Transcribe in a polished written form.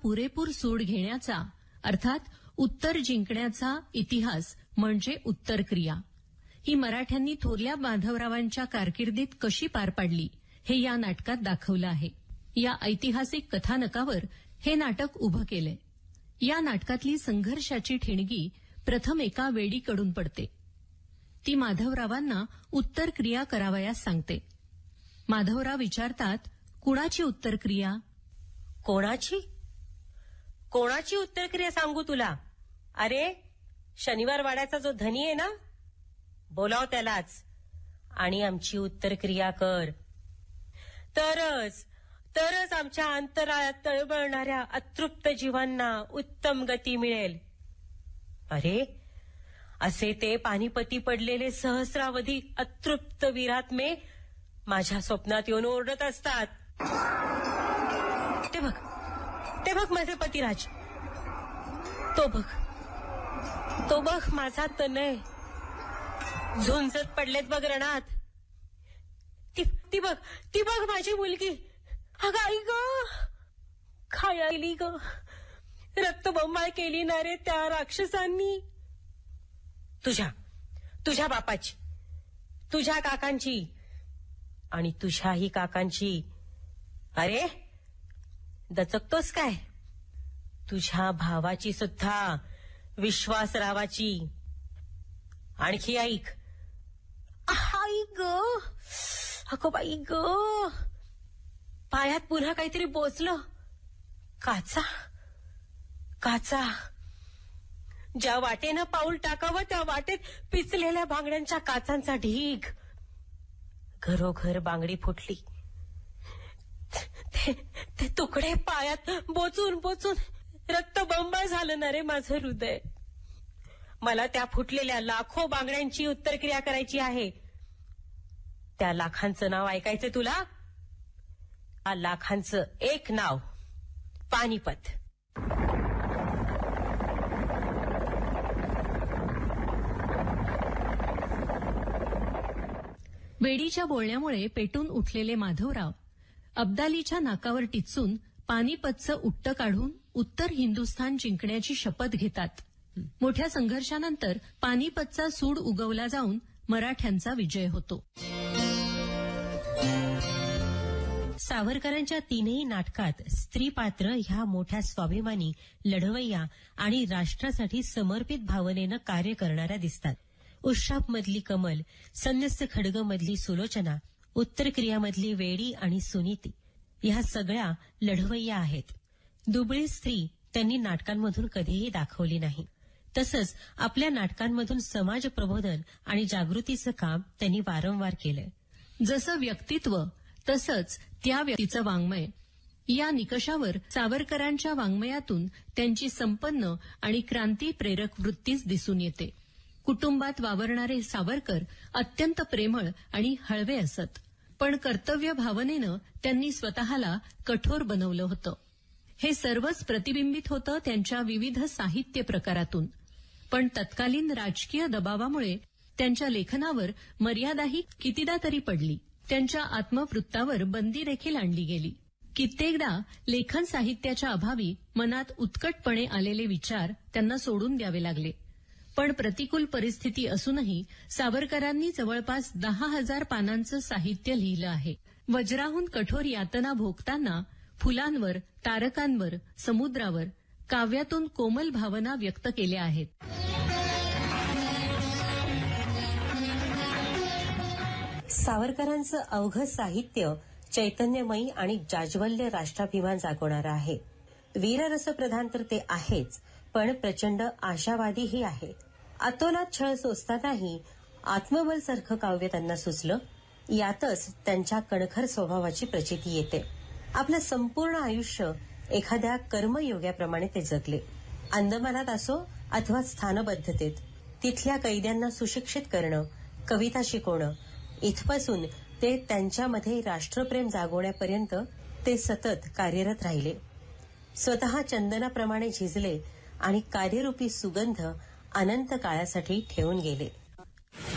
पुरेपूर सूड घेण्याचा अर्थात उत्तर जिंकण्याचा इतिहास म्हणजे उत्तर क्रिया. ही मराठ्यांनी थोरल्या माधवरावांच्या कारकिर्दीत कशी पार पाडली हे या नाटकात दाखवलं आहे. या ऐतिहासिक कथानकावर हे नाटक उभं केलंय. या नाटकातली संघर्षाची ठिणगी प्रथम एका वेडीकडून पडते. ती माधवरावांना उत्तर क्रिया करावयास सांगते. माधवराव विचारतात, कुणाची उत्तर क्रिया? कोणाची उत्तर क्रिया सांगू तुला? अरे, शनिवार वाड्याचा जो धनी आहे ना, बोलाव त्यालाच आणि आमची उत्तर क्रिया कर. तरच आमच्या अंतराळात तळमळणाऱ्या अतृप्त जीवांना उत्तम गती मिळेल. अरे, असे ते पानिपती पडलेले सहस्रावधी अतृप्त वीरात्मे माझ्या स्वप्नात येऊन ओरडत असतात. ते बघ माझे पतिराज. तो बघ माझा तनय झुंजत पडलेत बघ रणात. ती बघ माझी मुलगी. अगं आई ग, खायली ग, रक्तबंबाळ केली ना रे त्या राक्षसांनी. तुझ्या बापाची, तुझ्या काकांची आणि तुझ्याही काकांची. अरे, दचकतोस काय? तुझ्या भावाची सुद्धा, विश्वासरावाची. आणखी ऐक. आई ग, अगो बाई ग, पायात पुन्हा काहीतरी बोचलं. काचा. ज्या वाटेनं पाऊल टाकावं त्या वाटेत पिचलेल्या बांगड्यांच्या काचांचा ढीग. घरोघर बांगडी फुटली. ते तुकडे पायात बोचून रक्तबंबाळ झालं ना रे माझं हृदय. मला त्या फुटलेल्या लाखो बांगड्यांची उत्तरक्रिया करायची आहे. त्या लाखांचं नाव ऐकायचं तुला? त्या लाखांचं एक नाव, पानिपत. वेडीच्या बोलण्यामुळे पेटून उठलेले माधवराव अब्दालीच्या नाकावर टिचून पानिपतचं उट्ट काढून उत्तर हिंदुस्थान जिंकण्याची शपथ घेतात. मोठ्या संघर्षानंतर पानिपतचा सूड उगवला जाऊन मराठ्यांचा विजय होतो. सावरकरांच्या तीनही नाटकात स्त्री पात्र ह्या मोठ्या स्वाभिमानी, लढवय्या आणि राष्ट्रासाठी समर्पित भावनेनं कार्य करणाऱ्या दिसतात. उशापमधली कमल, संन्यस्त खड्गमधली सुलोचना, उत्तर क्रियामधली वेडी आणि सुनीती ह्या सगळ्या लढवय्या आहेत. दुबळी स्त्री त्यांनी नाटकांमधून कधीही दाखवली नाही. तसंच आपल्या नाटकांमधून समाज प्रबोधन आणि जागृतीचं काम त्यांनी वारंवार केलंय. जसं व्यक्तित्व तसंच त्या व्यक्तीचं वाङ्मय या निकषावर सावरकरांच्या वाङ्मयातून त्यांची संपन्न आणि क्रांतीप्रेरक वृत्तीच दिसून येते. कुटुंबात वावरणारे सावरकर अत्यंत प्रेमळ आणि हळवे असत, पण कर्तव्य भावनेनं त्यांनी स्वतःला कठोर बनवलं होतं. हे सर्वच प्रतिबिंबित होतं त्यांच्या विविध साहित्य प्रकारातून. पण तत्कालीन राजकीय दबावामुळे त्यांच्या लेखनावर मर्यादाही कितीदा तरी पडली. त्यांच्या आत्मवृत्तावर बंदी देखील आणली गेली. कित्येकदा लेखन साहित्याच्या अभावी मनात उत्कटपणे आलेले विचार त्यांना सोडून द्यावे लागले. पण प्रतिकूल परिस्थिती असूनही सावरकरांनी जवळपास 10,000 पानांचं साहित्य लिहिलं आहे. वज्राहून कठोर यातना भोगताना फुलांवर, तारकांवर, समुद्रावर काव्यातून कोमल भावना व्यक्त केल्या आहेत. सावरकरांचं अवघं साहित्य चैतन्यमयी आणि जाज्वल्य राष्ट्राभिमान जागवणारं आहे. वीररसप्रधान तर ते आहेच, पण प्रचंड आशावादीही आहे. अतोलात छळ सोसतानाही आत्मबलसारखं काव्य त्यांना सुचलं. यातच त्यांच्या कणखर स्वभावाची प्रचिती येते. आपलं संपूर्ण आयुष्य एखाद्या कर्मयोग्याप्रमाणे ते जगले. अंदमानात असो अथवा स्थानबद्धतेत तिथल्या कैद्यांना सुशिक्षित करणं, कविता शिकवणं, इथपासून ते त्यांच्यामध्ये राष्ट्रप्रेम जागवण्यापर्यंत ते सतत कार्यरत राहिले. स्वतः चंदनाप्रमाणे झिजले आणि कार्यरूपी सुगंध अनंत काळासाठी ठेवून गेले.